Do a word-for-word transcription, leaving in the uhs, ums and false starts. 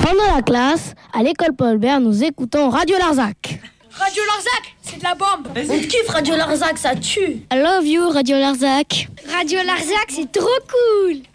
Pendant la classe, à l'école Paul Bert, nous écoutons Radio Larzac. Radio Larzac, c'est de la bombe. On te kiffe Radio Larzac, ça tue. I love you Radio Larzac. Radio Larzac, c'est trop cool.